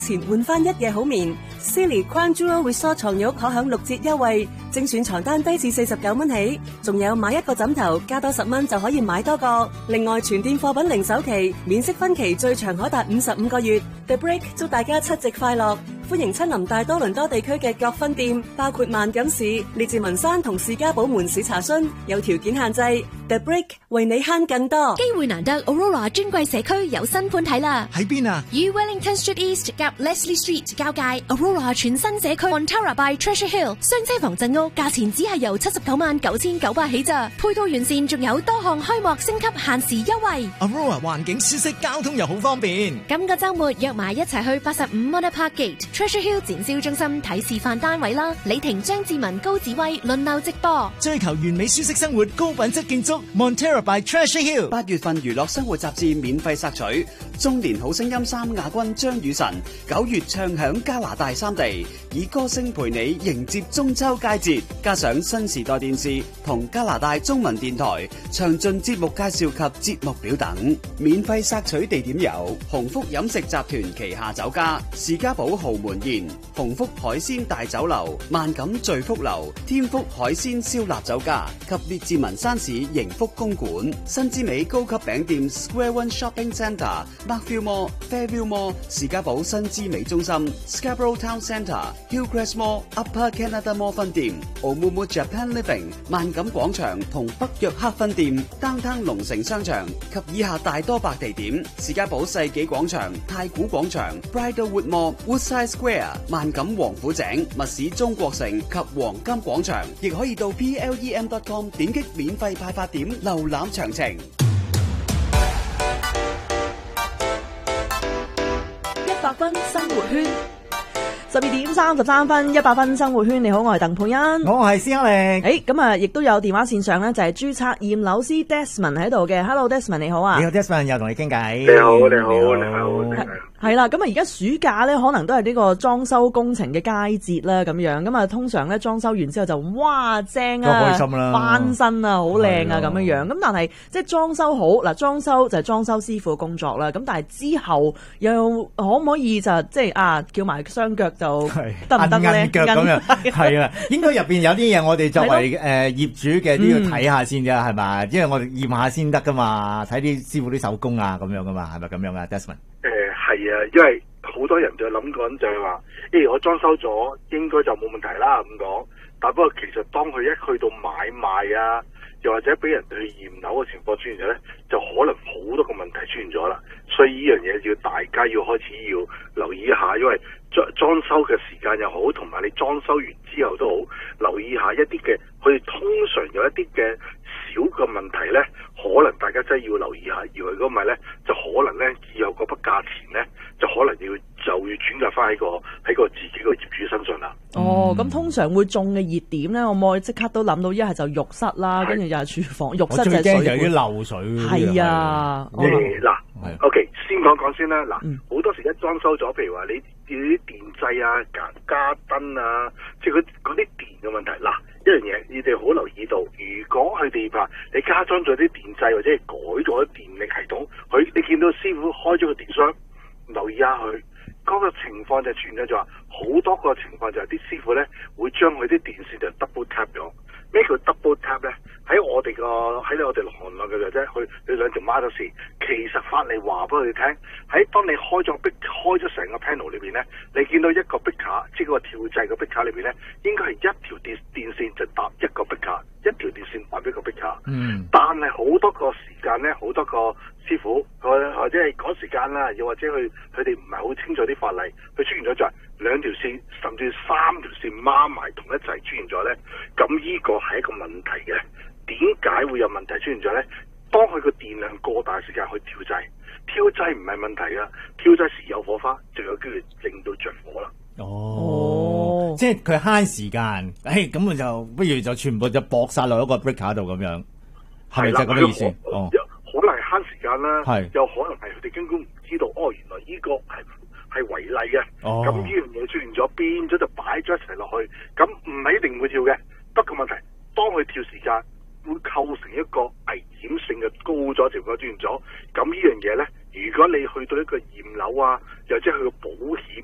前換翻一夜好眠 ，Silly Crown Jewel Resort 床褥可享6折優惠，精選床單低至49蚊起，仲有買一個枕頭加多10蚊就可以買多個。另外全店貨品零首期，免息分期最長可達55個月。The Break 祝大家7夕快樂！歡迎親臨大多倫多地區嘅各分店，包括萬錦市、列治文山同士嘉堡門市查詢，有條件限制。The Break 為你慳更多。 機會難得 ，Aurora 尊貴社區有新盤睇啦！ 喺邊啊？ 於 Wellington Street East 夾 Leslie Street 交界 ，Aurora 全新社區 Montara by Treasure Hill 雙車房鎮屋，價錢只係由799900起咋，配套完善，仲有多項開幕升級限時優惠。 Aurora 環境舒適，交通又好方便。 今個週末約埋一齊去85 Mona Park Gate。Treasure Hill 展銷中心睇示範單位啦，李婷、張志文、高子威輪流直播， 追求完美舒適生活，高品質建築 Montara by Treasure Hill。 8月份娛樂生活雜誌免費索取，中年好聲音3亞軍張雨晨9月唱響加拿大3地，以歌聲陪你迎接中秋佳節，加上新時代電視同加拿大中文電台詳盡節目介紹及節目表等。免費索取地點有鴻福飲食集團旗下酒家、士嘉堡豪門宴、鴻福海鮮大酒樓、萬錦聚福樓、天福海鮮燒臘酒家及列治文山市盈福公館、新之美高級餅店 Square One Shopping Centre、Markville Mall、Fairview Mall、士嘉堡新之美中心、Scarborough Town Centre、Hillcrest Mall、Upper Canada Mall 分店、Oumuamua Japan Living、萬錦廣場同北約克分店、Downtown 龍城商場及以下大多白地點：士嘉堡世紀廣場、太古廣場、Bridlewood Mall、Woodside Square、萬錦王府井、密市中國城及黃金廣場，亦可以到 plem.com 點擊免費派發點瀏覽詳情。 100分生活圈，12點33分，100分生活圈。你好，我係鄧佩欣， 我係施克力。 咁啊，亦都有電話線上咧，就係註冊驗樓師 Desmond 喺度嘅。Hello Desmond， 你好啊。 你好 Desmond， 又同你傾偈。 你好。 係啦，咁啊，而家暑假咧，可能都係呢個裝修工程嘅佳節啦，咁樣咁啊，通常咧裝修完之後就哇正啊， 開心啦， 翻新啊，好靚啊，咁樣。咁但係即係裝修好嗱，裝修就係裝修師傅嘅工作啦。咁但係之後又可唔可以就即係叫埋雙腳就得唔得咧？ 按腳咁樣係啊，應該入邊有啲嘢我哋作為業主嘅都要睇下先啫，係嘛？因為我哋驗下先得噶嘛，睇啲師傅啲手工啊咁樣噶嘛，係咪咁樣啊 Desmond？ 係啊，因為好多人就諗緊就係話，我裝修咗應該就冇問題啦咁講。但不過其實當佢一去到買賣啊，又或者俾人哋去驗樓嘅情況出現咗咧，就可能好多個問題出現咗啦。所以呢樣嘢要大家要開始要留意一下，因為裝修嘅時間又好，同埋你裝修完之後都好，留意一下一啲嘅，佢哋通常有一啲嘅小嘅問題咧，可能大家真係要留意一下，如果唔係咧，就可能咧以後嗰筆價錢咧，就可能要轉嫁翻喺個自己個業主身上啦。 咁通常會中嘅熱點咧，我冇即刻都諗到一係就浴室啦，跟住又係廚房，浴室就係水管。我最驚就係啲漏水。 係啊， OK， 先講先啦。好多時一裝修咗，譬如話你啲電掣啊、家燈啊，即係嗰啲電嘅問題。一樣嘢你哋好留意到，如果佢哋話你加裝咗啲電掣或者係改咗電力系統，你見到師傅開咗個電箱，留意下佢嗰個情況就出現咗，就話好多個情況就係啲師傅咧會將佢啲電線就 double tap 咗。咩叫 double tap 咧？喺我哋行內嘅啫，佢兩條孖咗線。其實法例話俾佢哋聽，喺當你開咗成個 panel 裏邊咧，你見到一個壁卡，即係個跳掣嘅壁卡裏邊咧，應該係一條電線就搭一個壁卡，一條電線搭一個壁卡。但係好多個時間咧，好多個師傅或者係趕時間啦，又或者佢哋唔係好清楚啲法例，佢出現咗就係兩條線甚至3條線孖埋同一齊出現咗咧，咁呢個係一個問題嘅。點解會有問題出現咗咧？當佢個電量過大時間去跳掣唔係問題噶，跳掣時有火花，就有機會令到着火啦。 即係佢慳時間，咁我就不如就全部就駁晒落一個 breaker 度咁樣，係咪就咁嘅意思？ 可能係慳時間啦，又可能係佢哋根本唔知道，原來呢個係違例嘅。咁呢樣嘢出現咗，變咗就擺咗一齊落去，咁唔係一定會跳嘅。不過問題，當佢跳時間會構成一個危險性嘅高咗情況出現咗，咁呢樣嘢咧，如果你去到一個驗樓啊，又或者去個保險